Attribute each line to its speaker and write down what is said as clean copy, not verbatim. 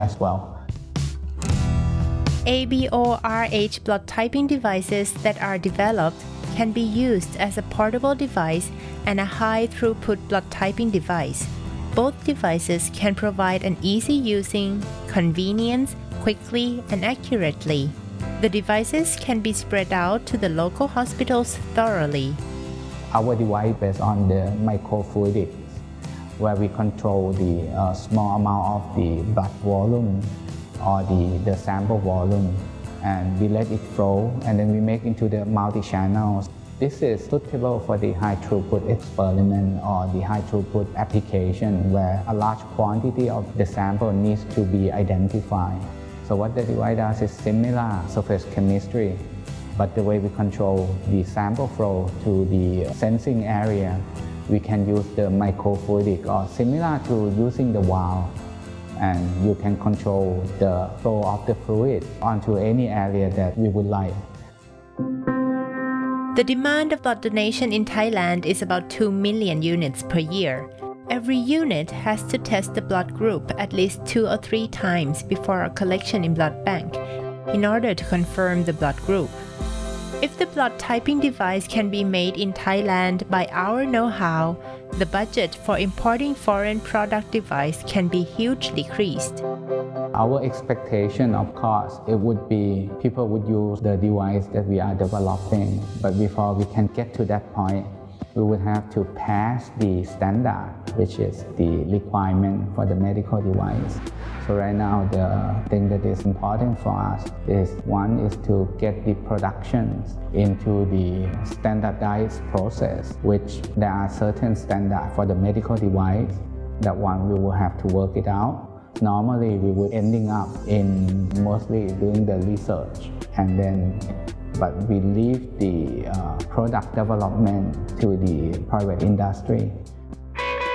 Speaker 1: as well.
Speaker 2: ABORH blood typing devices that are developed can be used as a portable device and a high-throughput blood typing device. Both devices can provide an easy-using, convenience, quickly and accurately. The devices can be spread out to the local hospitals thoroughly.
Speaker 1: Our device based on the microfluidics, where we control the small amount of the blood volume or the sample volume, and we let it flow, and then we make into the multi-channels. This is suitable for the high throughput experiment or the high throughput application where a large quantity of the sample needs to be identified. So what the device does is similar surface chemistry, but the way we control the sample flow to the sensing area, we can use the microfluidic or similar to using the valve, and you can control the flow of the fluid onto any area that we would like.
Speaker 2: The demand of blood donation in Thailand is about 2 million units per year. Every unit has to test the blood group at least 2 or 3 times before a collection in blood bank in order to confirm the blood group. If the blood typing device can be made in Thailand by our know-how, the budget for importing foreign product device can be hugely decreased.
Speaker 1: Our expectation, of course, it would be people would use the device that we are developing, but before we can get to that point, we would have to pass the standard, which is the requirement for the medical device. So right now, the thing that is important for us is, one is to get the productions into the standardized process, which there are certain standards for the medical device. That one we will have to work it out. Normally, we would ending up in mostly doing the research, and then but we leave the product development to the private industry.